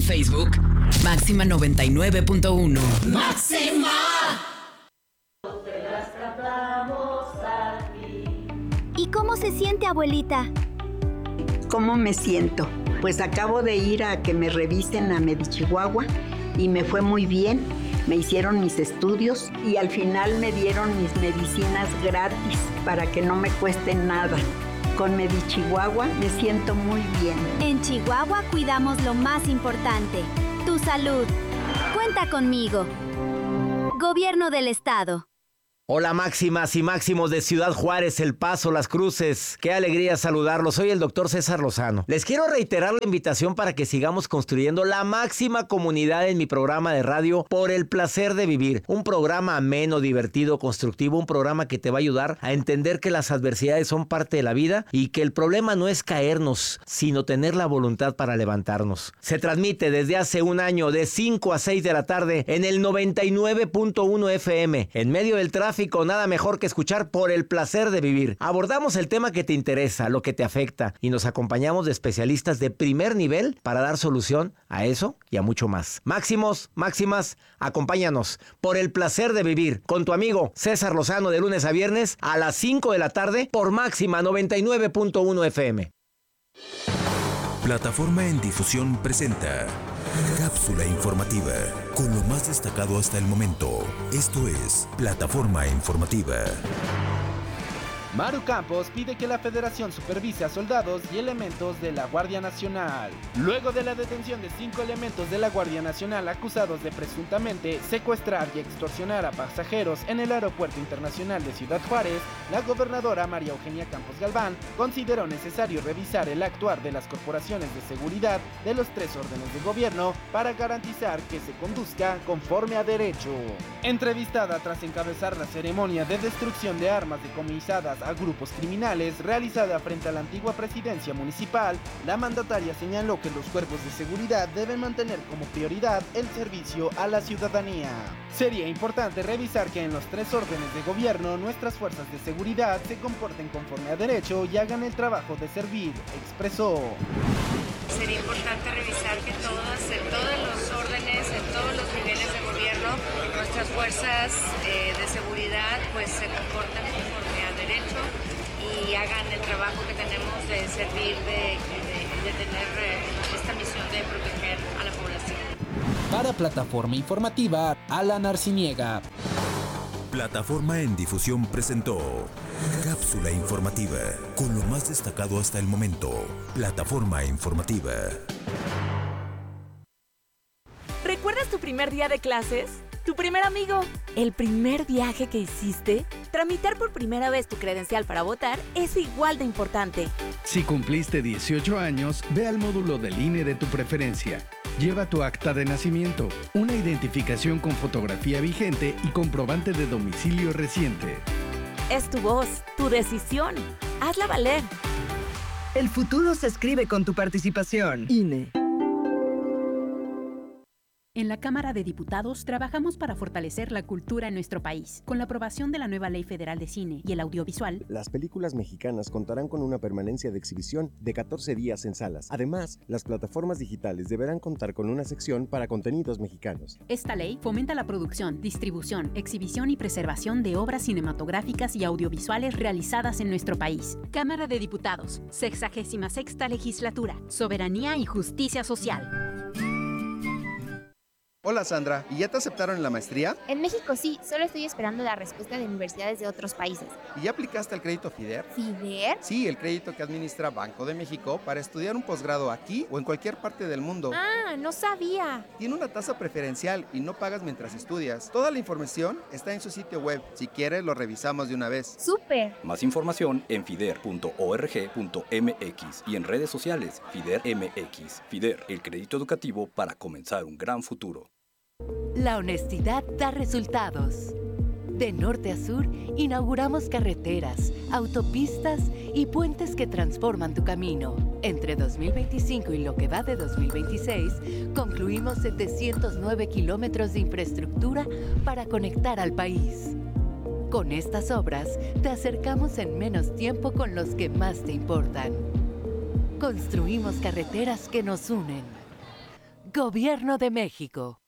Facebook, Máxima 99.1. ¡Máxima! ¿Y cómo se siente, abuelita? ¿Cómo me siento? Pues acabo de ir a que me revisen a Medichihuahua y me fue muy bien. Me hicieron mis estudios y al final me dieron mis medicinas gratis para que no me cueste nada. Con Medichihuahua me siento muy bien. En Chihuahua cuidamos lo más importante, tu salud. Cuenta conmigo. Gobierno del Estado. Hola máximas y máximos de Ciudad Juárez, El Paso, Las Cruces. Qué alegría saludarlos. Soy el doctor César Lozano. Les quiero reiterar la invitación para que sigamos construyendo la máxima comunidad en mi programa de radio Por el Placer de Vivir. Un programa ameno, divertido, constructivo. Un programa que te va a ayudar a entender que las adversidades son parte de la vida y que el problema no es caernos, sino tener la voluntad para levantarnos. Se transmite desde hace un año de 5 a 6 de la tarde en el 99.1 FM. En medio del tráfico, nada mejor que escuchar Por el Placer de Vivir. Abordamos el tema que te interesa, lo que te afecta, y nos acompañamos de especialistas de primer nivel para dar solución a eso y a mucho más. Máximos, máximas, acompáñanos Por el Placer de Vivir con tu amigo César Lozano de lunes a viernes a las 5 de la tarde por Máxima 99.1 FM. Plataforma en Difusión presenta Cápsula informativa, con lo más destacado hasta el momento. Esto es Plataforma Informativa. Maru Campos pide que la Federación supervise a soldados y elementos de la Guardia Nacional. Luego de la detención de 5 elementos de la Guardia Nacional acusados de presuntamente secuestrar y extorsionar a pasajeros en el Aeropuerto Internacional de Ciudad Juárez, la gobernadora María Eugenia Campos Galván consideró necesario revisar el actuar de las corporaciones de seguridad de los 3 órdenes de gobierno para garantizar que se conduzca conforme a derecho. Entrevistada tras encabezar la ceremonia de destrucción de armas decomisadas a grupos criminales realizada frente a la antigua presidencia municipal, la mandataria señaló que los cuerpos de seguridad deben mantener como prioridad el servicio a la ciudadanía. Sería importante revisar que en los 3 órdenes de gobierno nuestras fuerzas de seguridad se comporten conforme a derecho y hagan el trabajo de servir, expresó. Sería importante revisar que en todos los órdenes, en todos los niveles de gobierno, nuestras fuerzas de seguridad pues se comporten conforme a derecho y hagan el trabajo que tenemos de servir, de tener esta misión de proteger a la población. Para Plataforma Informativa, Alan Arciniega. Plataforma en Difusión presentó Cápsula informativa, con lo más destacado hasta el momento. Plataforma Informativa. ¿Recuerdas tu primer día de clases? ¿Tu primer amigo? ¿El primer viaje que hiciste? Tramitar por primera vez tu credencial para votar es igual de importante. Si cumpliste 18 años, ve al módulo del INE de tu preferencia. Lleva tu acta de nacimiento, una identificación con fotografía vigente y comprobante de domicilio reciente. Es tu voz, tu decisión. Hazla valer. El futuro se escribe con tu participación. INE. En la Cámara de Diputados trabajamos para fortalecer la cultura en nuestro país. Con la aprobación de la nueva Ley Federal de Cine y el Audiovisual, las películas mexicanas contarán con una permanencia de exhibición de 14 días en salas. Además, las plataformas digitales deberán contar con una sección para contenidos mexicanos. Esta ley fomenta la producción, distribución, exhibición y preservación de obras cinematográficas y audiovisuales realizadas en nuestro país. Cámara de Diputados, 66ª Legislatura, Soberanía y Justicia Social. Hola Sandra, ¿y ya te aceptaron en la maestría? En México sí, solo estoy esperando la respuesta de universidades de otros países. ¿Y ya aplicaste al crédito FIDER? ¿FIDER? Sí, el crédito que administra Banco de México para estudiar un posgrado aquí o en cualquier parte del mundo. Ah, no sabía. Tiene una tasa preferencial y no pagas mientras estudias. Toda la información está en su sitio web. Si quieres, lo revisamos de una vez. ¡Súper! Más información en fider.org.mx y en redes sociales FIDER MX. FIDER, el crédito educativo para comenzar un gran futuro. La honestidad da resultados. De norte a sur, inauguramos carreteras, autopistas y puentes que transforman tu camino. Entre 2025 y lo que va de 2026, concluimos 709 kilómetros de infraestructura para conectar al país. Con estas obras, te acercamos en menos tiempo con los que más te importan. Construimos carreteras que nos unen. Gobierno de México.